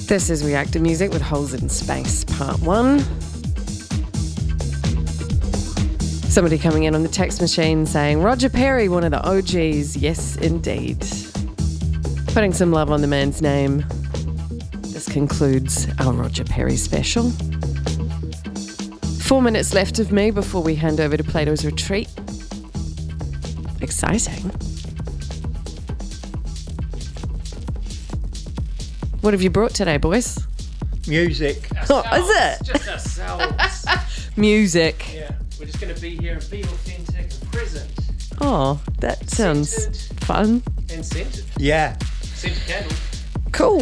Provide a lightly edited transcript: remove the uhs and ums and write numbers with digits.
This is Reactor Music with Holes in Space, Part 1. Somebody coming in on the text machine saying, Roger Perry, one of the OGs. Yes, indeed. Putting some love on the man's name. This concludes our Roger Perry special. 4 minutes left of me before we hand over to Plato's Retreat. Exciting. What have you brought today, boys? Music. Oh, is it? Just ourselves. Music. Yeah, we're just going to be here and be authentic and present. Oh, that sounds Scented. fun. And scented. Yeah. Scented candle. Cool.